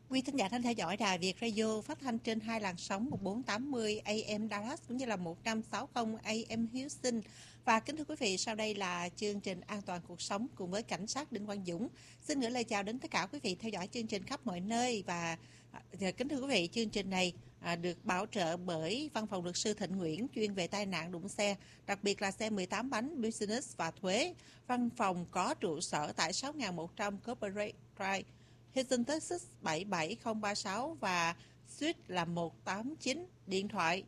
Quý thính giả đang theo dõi Đài Việt Radio phát thanh trên hai làn sóng 1480 AM Dallas cũng như là 1560 AM Houston. Và kính thưa quý vị, sau đây là chương trình An toàn cuộc sống cùng với cảnh sát Đinh Quang Dũng. Xin gửi lời chào đến tất cả quý vị theo dõi chương trình khắp mọi nơi. Và kính thưa quý vị, chương trình này được bảo trợ bởi Văn phòng luật sư Thịnh Nguyễn chuyên về tai nạn đụng xe, đặc biệt là xe 18 bánh, business và thuế. Văn phòng có trụ sở tại 6100 Corporate Drive, Houston, Texas 77036 và suite là 189, điện thoại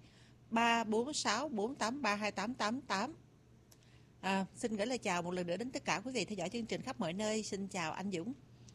346-483-2888. Xin gửi lời chào một lần nữa đến tất cả quý vị theo dõi chương trình khắp mọi nơi. Xin chào anh Dũng.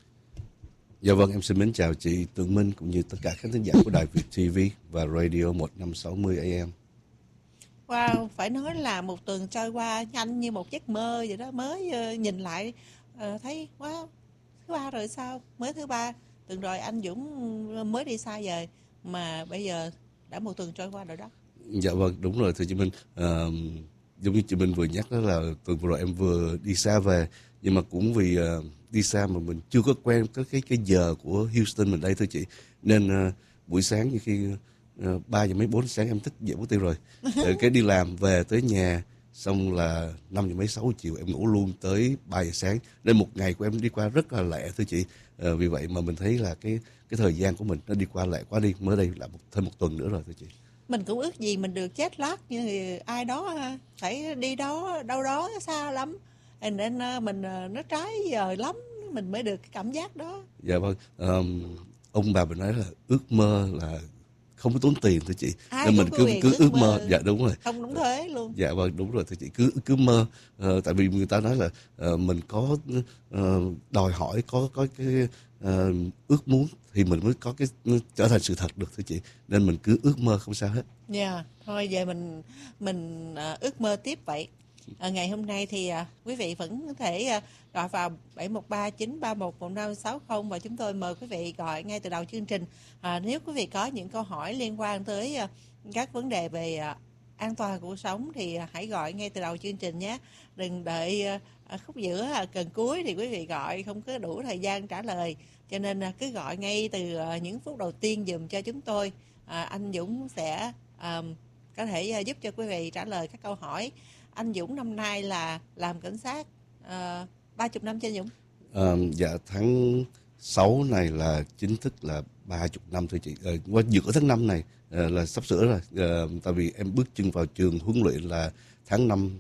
Dạ vâng, em xin mến chào chị Tường Minh cũng như tất cả khán thính giả của Đài Việt TV và Radio 1560 AM. Wow, phải nói là một tuần trôi qua nhanh như một giấc mơ vậy đó. Mới nhìn lại thấy wow, thứ ba rồi sao? Mới thứ ba. Tuần rồi anh Dũng mới đi xa về mà bây giờ đã một tuần trôi qua rồi đó. Dạ vâng, đúng rồi thưa chị Minh. Giống như chị Minh vừa nhắc đó là tuần vừa rồi em vừa đi xa về, nhưng mà cũng vì đi xa mà mình chưa có quen cái giờ của Houston mình đây thưa chị, nên buổi sáng như khi 3 giờ mấy 4 sáng em thức dậy mất tiêu rồi. Cái đi làm về tới nhà xong là 5 giờ mấy 6 chiều em ngủ luôn tới 3 giờ sáng, nên một ngày của em đi qua rất là lẹ thưa chị. Vì vậy mà mình thấy là cái thời gian của mình nó đi qua lẹ quá đi, mới đây là thêm một tuần nữa rồi thưa chị. Mình cũng ước gì mình được jet lag như ai đó ha, phải đi đó đâu đó xa lắm, nên mình nó trái giờ lắm mình mới được cái cảm giác đó. Dạ vâng, ông bà mình nói là ước mơ là không có tốn tiền thưa chị, nên mình cứ ước mơ. Dạ đúng rồi, không đóng thuế luôn. Dạ vâng, đúng rồi thưa chị, cứ mơ. Tại vì người ta nói là mình có đòi hỏi, có cái ước muốn thì mình mới có cái trở thành sự thật được thưa chị, nên mình cứ ước mơ không sao hết. Dạ, thôi về mình ước mơ tiếp vậy. Ngày hôm nay thì quý vị vẫn có thể gọi vào 713-931-1560 và chúng tôi mời quý vị gọi ngay từ đầu chương trình. Nếu quý vị có những câu hỏi liên quan tới các vấn đề về an toàn cuộc sống thì hãy gọi ngay từ đầu chương trình nhé. Đừng đợi khúc giữa gần cuối thì quý vị gọi không có đủ thời gian trả lời. Cho nên cứ gọi ngay từ những phút đầu tiên dùm cho chúng tôi. Anh Dũng sẽ có thể giúp cho quý vị trả lời các câu hỏi. Anh Dũng năm nay là làm cảnh sát 30 năm chưa Dũng? Dạ tháng 6 này là chính thức là 30 năm thưa chị. Qua giữa tháng 5 này là sắp sửa rồi. Tại vì em bước chân vào trường huấn luyện là tháng 5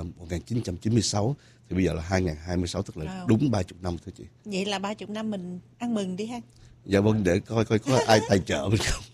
1996, thì bây giờ là 2026, tức là đúng 30 năm thưa chị. Vậy là 30 năm mình ăn mừng đi ha. Dạ vâng, để coi có ai tài trợ mình không.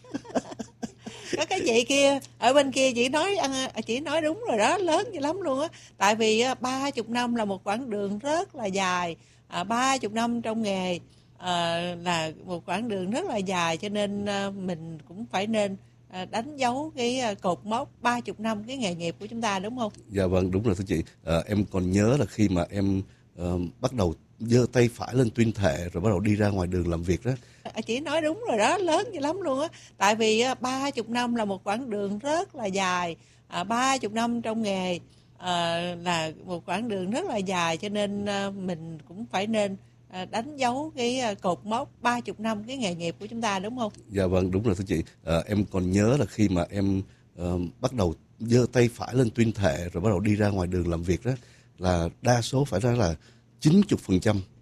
Có cái chị kia ở bên kia chị nói đúng rồi đó, lớn dữ lắm luôn á. Tại vì 30 năm là một quãng đường rất là dài. 30 năm trong nghề là một quãng đường rất là dài, cho nên mình cũng phải nên đánh dấu cái cột mốc 30 năm cái nghề nghiệp của chúng ta, đúng không? Dạ vâng, đúng rồi thưa chị. Em còn nhớ là khi mà em bắt đầu giơ tay phải lên tuyên thệ rồi bắt đầu đi ra ngoài đường làm việc đó. Chị nói đúng rồi đó, lớn dữ lắm luôn á. Tại vì 30 năm là một quãng đường rất là dài. 30 năm trong nghề là một quãng đường rất là dài, cho nên mình cũng phải nên đánh dấu cái cột mốc 30 năm cái nghề nghiệp của chúng ta, đúng không? Dạ vâng, đúng rồi thưa chị. Em còn nhớ là khi mà em bắt đầu giơ tay phải lên tuyên thệ rồi bắt đầu đi ra ngoài đường làm việc đó, là đa số phải nói là 90%